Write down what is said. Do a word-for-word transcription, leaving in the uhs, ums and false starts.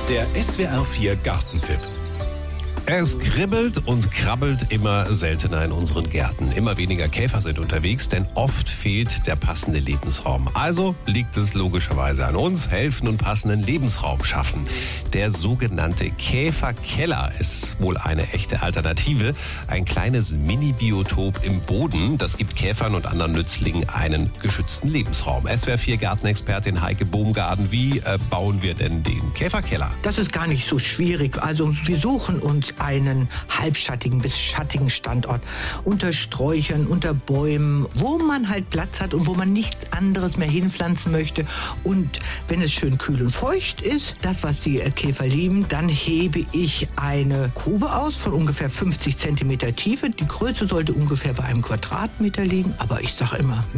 Der S W R vier Gartentipp. Es kribbelt und krabbelt immer seltener in unseren Gärten. Immer weniger Käfer sind unterwegs, denn oft fehlt der passende Lebensraum. Also liegt es logischerweise an uns, helfen und passenden Lebensraum schaffen. Der sogenannte Käferkeller ist wohl eine echte Alternative. Ein kleines Mini-Biotop im Boden, das gibt Käfern und anderen Nützlingen einen geschützten Lebensraum. S W R vier Gartenexpertin Heike Bohmgarten, wie äh, bauen wir denn den Käferkeller? Das ist gar nicht so schwierig. Also wir suchen uns einen halbschattigen bis schattigen Standort unter Sträuchern, unter Bäumen, wo man halt Platz hat und wo man nichts anderes mehr hinpflanzen möchte. Und wenn es schön kühl und feucht ist, das, was die Käfer lieben, dann hebe ich eine Grube aus von ungefähr fünfzig Zentimeter Tiefe. Die Größe sollte ungefähr bei einem Quadratmeter liegen, aber ich sage immer,